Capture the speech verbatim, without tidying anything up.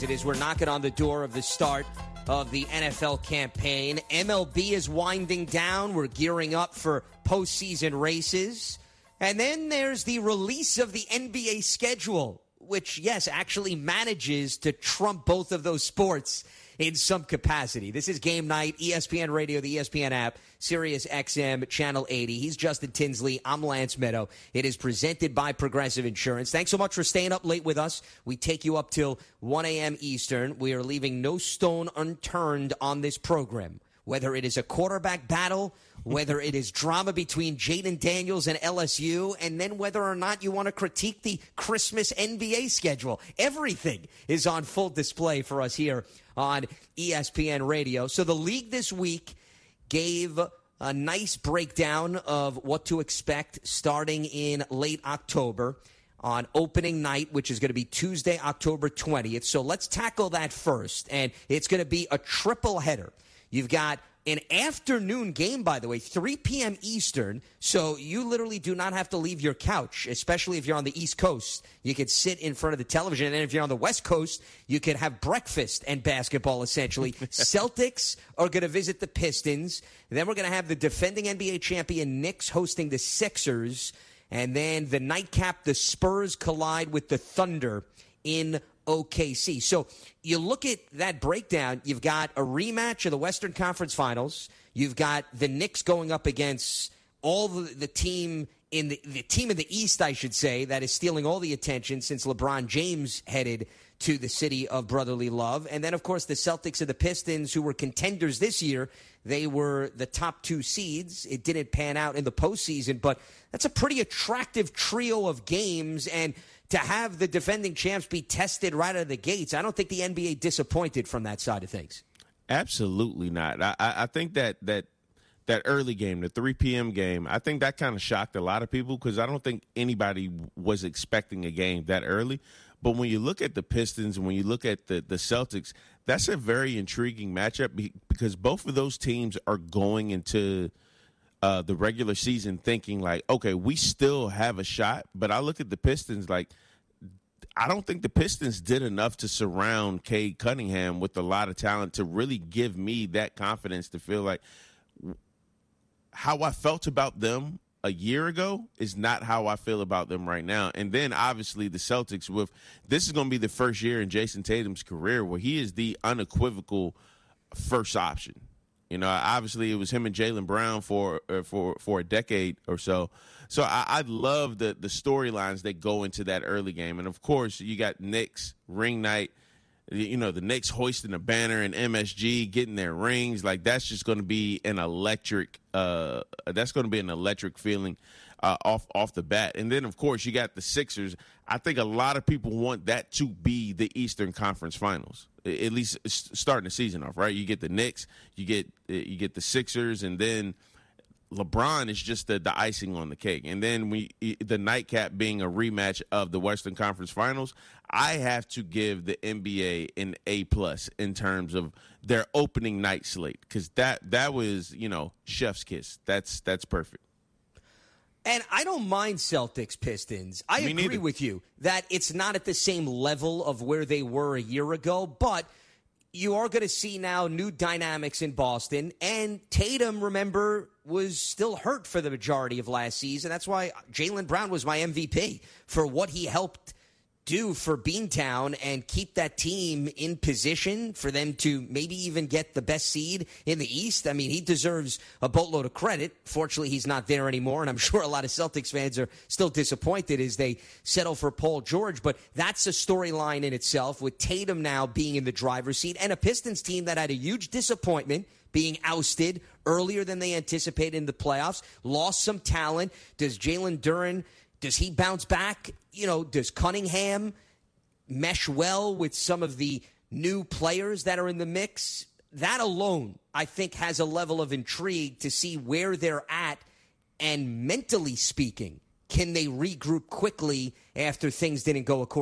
It is we're knocking on the door of the start of the N F L campaign. M L B is winding down. We're gearing up for postseason races. And then there's the release of the N B A schedule, which, yes, actually manages to trump both of those sports in some capacity. This is Game Night, E S P N Radio, the E S P N app, Sirius X M, Channel eighty. He's Justin Tinsley. I'm Lance Meadow. It is presented by Progressive Insurance. Thanks so much for staying up late with us. We take you up till one a.m. Eastern. We are leaving no stone unturned on this program, whether it is a quarterback battle, whether it is drama between Jaden Daniels and L S U, and then whether or not you want to critique the Christmas N B A schedule. Everything is on full display for us here on E S P N Radio. So the league this week gave a nice breakdown of what to expect starting in late October on opening night, which is going to be Tuesday, October twentieth. So let's tackle that first, and it's going to be a triple header. You've got an afternoon game, by the way, three p.m. Eastern, so you literally do not have to leave your couch, especially if you're on the East Coast. You could sit in front of the television, and then if you're on the West Coast, you could have breakfast and basketball, essentially. Celtics are going to visit the Pistons. Then we're going to have the defending N B A champion Knicks hosting the Sixers, and then the nightcap, the Spurs collide with the Thunder in O K C. So you look at that breakdown, you've got a rematch of the Western Conference Finals. You've got the Knicks going up against all the, the team in the, the team in the East, I should say, that is stealing all the attention since LeBron James headed to the city of brotherly love. And then, of course, the Celtics and the Pistons, who were contenders this year. They were the top two seeds. It didn't pan out in the postseason, but that's a pretty attractive trio of games. And to have the defending champs be tested right out of the gates, I don't think the N B A disappointed from that side of things. Absolutely not. I, I think that that that early game, the three p.m. game, I think that kind of shocked a lot of people because I don't think anybody was expecting a game that early. But when you look at the Pistons and when you look at the, the Celtics, that's a very intriguing matchup because both of those teams are going into uh, the regular season thinking like, okay, we still have a shot. But I look at the Pistons like, I don't think the Pistons did enough to surround Cade Cunningham with a lot of talent to really give me that confidence to feel like how I felt about them a year ago is not how I feel about them right now. And then obviously the Celtics with this is going to be the first year in Jason Tatum's career where he is the unequivocal first option. You know, obviously it was him and Jaylen Brown for uh, for for a decade or so. So I, I love the the storylines that go into that early game. And of course you got Knicks ring night. You know, the Knicks hoisting a banner and M S G getting their rings. Like, that's just going to be an electric uh, – that's going to be an electric feeling uh, off off the bat. And then, of course, you got the Sixers. I think a lot of people want that to be the Eastern Conference Finals, at least starting the season off, right? You get the Knicks, you get you get the Sixers, and then – LeBron is just the, the icing on the cake. And then we the nightcap being a rematch of the Western Conference Finals, I have to give the N B A an A-plus in terms of their opening night slate because that, that was, you know, chef's kiss. That's that's perfect. And I don't mind Celtics Pistons. I Me agree neither. with you that it's not at the same level of where they were a year ago, but you are going to see now new dynamics in Boston. And Tatum, remember, was still hurt for the majority of last season. That's why Jaylen Brown was my M V P for what he helped do for Beantown and keep that team in position for them to maybe even get the best seed in the East. I mean, he deserves a boatload of credit. Fortunately, he's not there anymore, and I'm sure a lot of Celtics fans are still disappointed as they settle for Paul George. But that's a storyline in itself with Tatum now being in the driver's seat and a Pistons team that had a huge disappointment being ousted earlier than they anticipated in the playoffs, lost some talent. Does Jalen Duren, does he bounce back? You know, does Cunningham mesh well with some of the new players that are in the mix? That alone, I think, has a level of intrigue to see where they're at. And mentally speaking, can they regroup quickly after things didn't go according